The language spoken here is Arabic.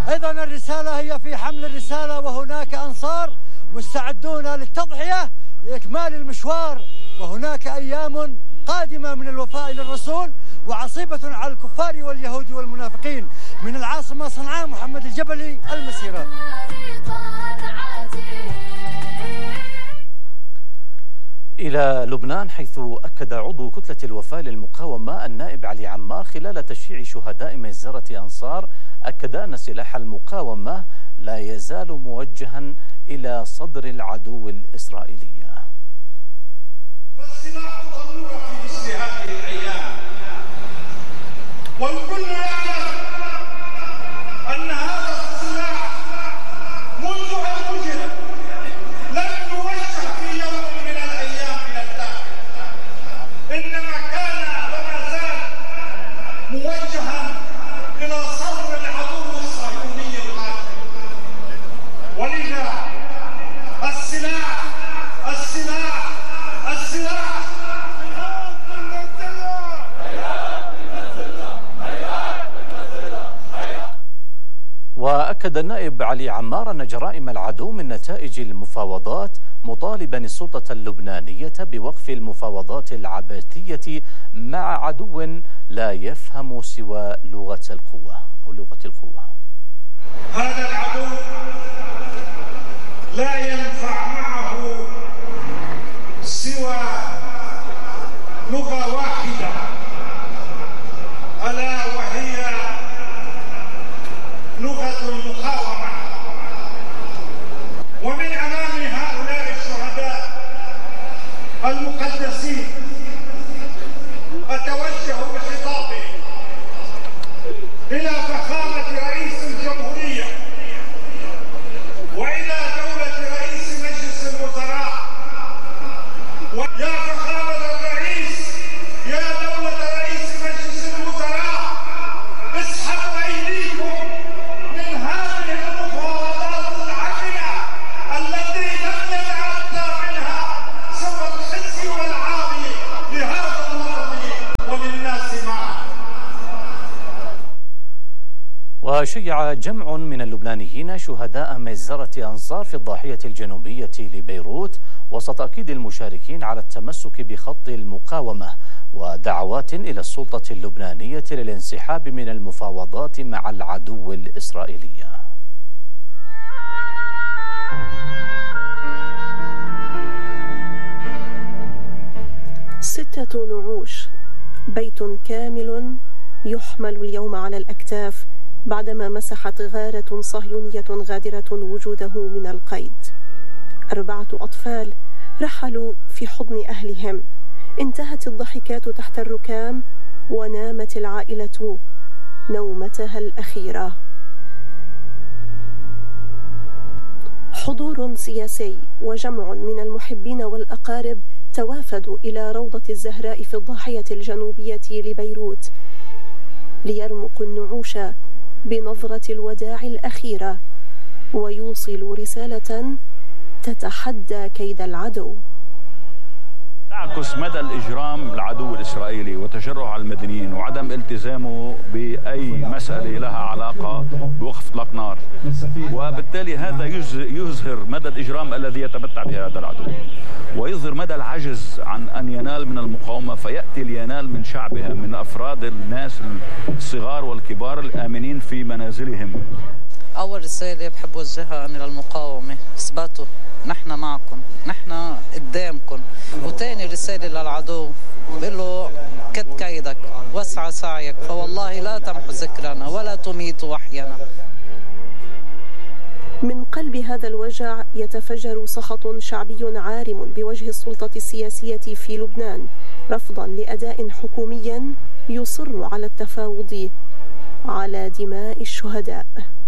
إذن الرسالة هي في حمل الرسالة، وهناك أنصار مستعدون للتضحية لإكمال المشوار، وهناك أيام قادمة من الوفاء للرسول وعصيبة على الكفار واليهود والمنافقين. من العاصمة صنعاء، محمد الجبلي، المسيرة. إلى لبنان، حيث أكد عضو كتلة الوفاء للمقاومة النائب علي عمار خلال تشييع شهداء مجزرة أنصار، أكد أن سلاح المقاومة لا يزال موجها إلى صدر العدو الإسرائيلي. فالسلاح ضرورة في مثل هذه الأيام، والكل يعلم أن هذا السلاح منذ أن وجد لم يوجه في يوم من الأيام إلى الداخل، إنما كان وما زال موجها إلى صدر العدو الصهيوني القاتل. ولذا السلاح وأكد النائب علي عمار أن جرائم العدو من نتائج المفاوضات، مطالبا السلطة اللبنانية بوقف المفاوضات العبثية مع عدو لا يفهم سوى لغة القوة. هذا العدو لا ينفع معه سوى لغة واحدة، ألا وهي لغة المقاومة. ومن أمام هؤلاء الشهداء المقدسين أتوجه بخطابي إلى فخامة رئيس الجمهورية وإلى دولة رئيس مجلس الوزراء. ويا فخامة الرئيس، يا دولة رئيس مجلس الوزراء، اسحبوا أيديكم من هذه المفاوضات العجلة التي لم يتعدى منها سوى الخزي والعار لهذا الوطن وللناس معه. وشيع جمع من اللبنانيين شهداء مجزرة أنصار في الضاحية الجنوبية لبيروت، وسط تأكيد المشاركين على التمسك بخط المقاومة ودعوات إلى السلطة اللبنانية للانسحاب من المفاوضات مع العدو الإسرائيلي. 6 نعوش، بيت كامل يحمل اليوم على الأكتاف بعدما مسحت غارة صهيونية غادرة وجوده من القيد. 4 أطفال رحلوا في حضن أهلهم، انتهت الضحكات تحت الركام ونامت العائلة نومتها الأخيرة. حضور سياسي وجمع من المحبين والأقارب توافدوا إلى روضة الزهراء في الضاحية الجنوبية لبيروت ليرمقوا النعوش بنظرة الوداع الأخيرة ويوصلوا رسالة تتحدى كيد العدو. تعكس مدى الإجرام العدو الإسرائيلي وتجرع المدنيين وعدم التزامه بأي مسألة لها علاقة بوقف إطلاق نار، وبالتالي هذا يظهر مدى الإجرام الذي يتمتع به هذا العدو، ويظهر مدى العجز عن أن ينال من المقاومة، فيأتي لينال من شعبها، من أفراد الناس الصغار والكبار الآمنين في منازلهم. أول رسالة بحب وجهها أن للمقاومة: اثبتوا، نحن معكم، نحن قدامكم. وتاني رسالة للعدو بقول له: كد كيدك واسعى سعيك، فوالله لا تمحو ذكرنا ولا تميت وحينا. من قلب هذا الوجع يتفجر سخط شعبي عارم بوجه السلطة السياسية في لبنان، رفضا لأداء حكومي يصر على التفاوض على دماء الشهداء.